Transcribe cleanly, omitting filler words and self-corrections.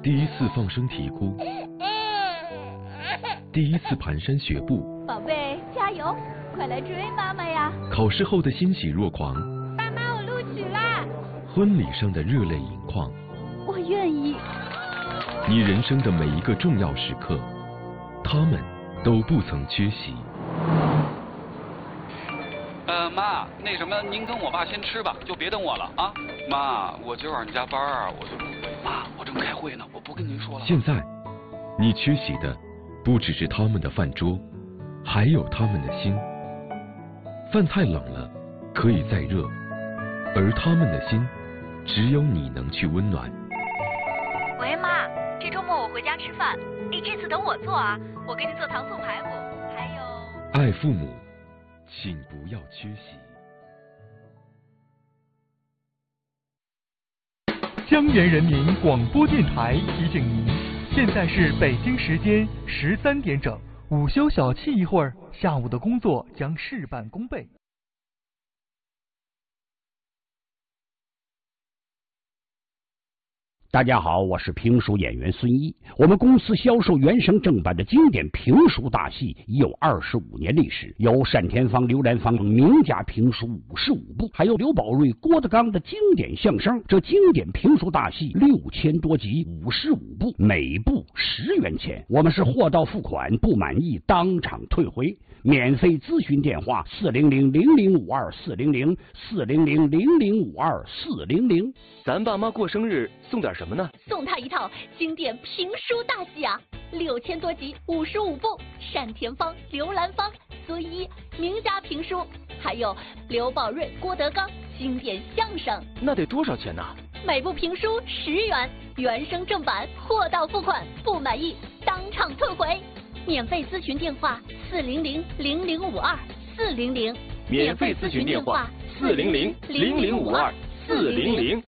第一次放声啼哭，第一次蹒跚学步， 宝贝，加油，快来追妈妈呀！ 考试后的欣喜若狂， 妈妈，我录取啦！ 婚礼上的热泪盈眶， 我愿意。 你人生的每一个重要时刻，他们都不曾缺席。 妈，那什么，您跟我爸先吃吧，就别等我了啊。妈，我今晚上加班啊，我就不回。妈，我正开会呢，我不跟您说了。 现在，你缺席的不只是他们的饭桌，还有他们的心。饭菜冷了，可以再热，而他们的心，只有你能去温暖。 喂，妈，这周末我回家吃饭，你这次等我做啊，我给你做糖醋排骨，还有…… 爱父母，请不要缺席。 江源人民广播电台提醒您，现在是北京时间13点整，午休小憩一会儿，下午的工作将事半功倍。 大家好，我是评书演员孙一。我们公司销售原声正版的经典评书大戏已有25年历史，有单田芳、刘兰芳名家评书55部，还有刘宝瑞、郭德纲的经典相声。这经典评书大戏6000多集，55部，每部10元钱。我们是货到付款，不满意当场退回。免费咨询电话400-0052-400，400-0052-400。 咱爸妈过生日送点什么呢？ 送他一套经典评书大戏啊，6000多集，55部，单田芳、刘兰芳、孙一名家评书，还有刘宝瑞、郭德纲经典相声。 那得多少钱呢？ 每部评书10元，原声正版，货到付款，不满意当场退回。免费咨询电话400-0052-400， 免费咨询电话400-0052-400。